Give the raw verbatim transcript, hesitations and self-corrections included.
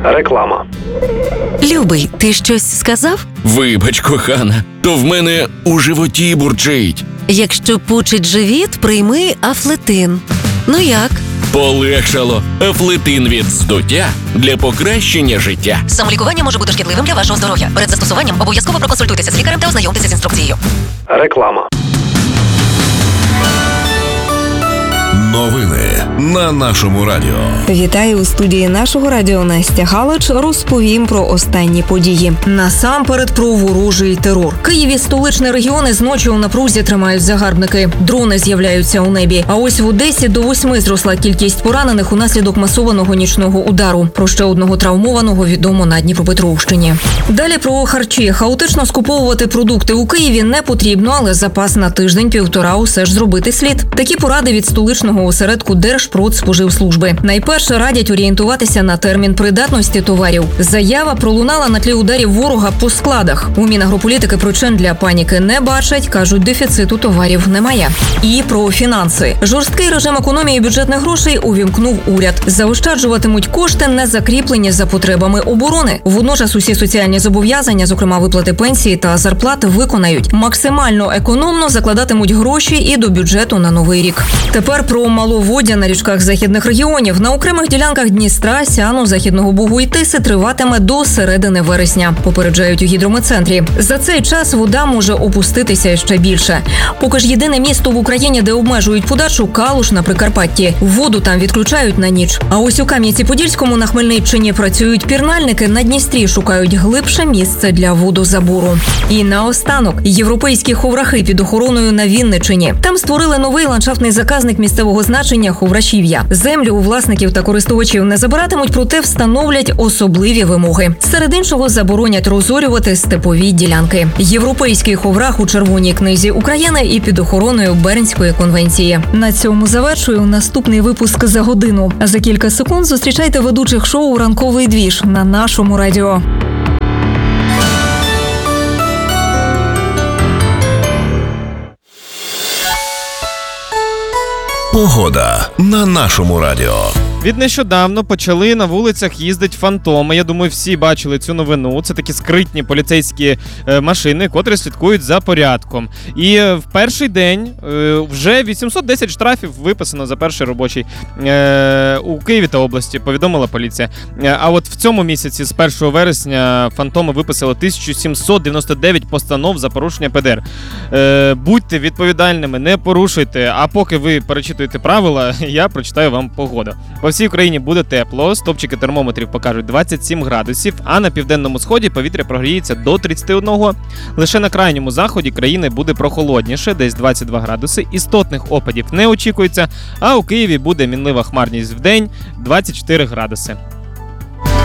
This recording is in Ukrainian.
Реклама. Любий, ти щось сказав? Вибач, кохана, то в мене у животі бурчить. Якщо пучить живіт, прийми Афлетин. Ну як? Полегшало. Афлетин від здуття для покращення життя. Самолікування може бути шкідливим для вашого здоров'я. Перед застосуванням обов'язково проконсультуйтеся з лікарем та ознайомтеся з інструкцією. Реклама. Новини на нашому радіо. Вітаю у студії нашого радіо Настя Галич. Розповім про останні події. Насамперед про ворожий терор. Київ і столичні регіони зночі у напрузі тримають загарбники. Дрони з'являються у небі. А ось в Одесі до восьми зросла кількість поранених унаслідок масованого нічного удару. Про ще одного травмованого відомо на Дніпропетровщині. Далі про харчі. Хаотично скуповувати продукти у Києві не потрібно, але запас на тиждень-півтора усе ж зробити слід. Такі поради від столичного осередку Держпродспоживслужби. Найперше радять орієнтуватися на термін придатності товарів. Заява пролунала на тлі ударів ворога по складах. У Мінагрополітики причин для паніки не бачать, кажуть, дефіциту товарів немає. І про фінанси. Жорсткий режим економії бюджетних грошей увімкнув уряд. Заощаджуватимуть кошти, не закріплені за потребами оборони. Водночас усі соціальні зобов'язання, зокрема виплати пенсії та зарплати, виконають. Максимально економно закладатимуть гроші і до бюджету на новий рік. Тепер про маловоддя на річках західних регіонів. На окремих ділянках Дністра, Сяну, Західного Бугу і Тиси триватиме до середини вересня, попереджають у гідрометцентрі. За цей час вода може опуститися ще більше. Поки ж єдине місто в Україні, де обмежують подачу – Калуш на Прикарпатті. Воду там відключають на ніч. А ось у Кам'янці-Подільському на Хмельниччині працюють пірнальники, на Дністрі шукають глибше місце для водозабору. І наостанок – європейські ховрахи під охороною на Вінниччині. Там створили новий ландшафтний заказник місцевого значення Ховрашів'я. Землю у власників та користувачів не забиратимуть, проте встановлять особливі вимоги. Серед іншого заборонять розорювати степові ділянки. Європейський ховрах у Червоній книзі України і під охороною Бернської конвенції. На цьому завершую наступний випуск за годину. А за кілька секунд зустрічайте ведучих шоу «Ранковий двіж» на нашому радіо. Погода на нашому радіо. Від нещодавно почали на вулицях їздити фантоми. Я думаю, всі бачили цю новину. Це такі скритні поліцейські е, машини, котрі слідкують за порядком. І е, в перший день е, вже вісімсот десять штрафів виписано за перший робочий е, у Києві та області, повідомила поліція. Е, а от в цьому місяці з першого вересня фантоми виписали тисяча сімсот дев'яносто дев'ять постанов за порушення Пе Де Ер. Е, будьте відповідальними, не порушуйте. А поки ви перечитуєте правила, я прочитаю вам погоду. По всій Україні буде тепло, стопчики термометрів покажуть двадцять сім градусів, а на південному сході повітря прогріється до тридцять один. Лише на крайньому заході країни буде прохолодніше, десь двадцять два градуси, істотних опадів не очікується, а у Києві буде мінлива хмарність вдень двадцять чотири градуси.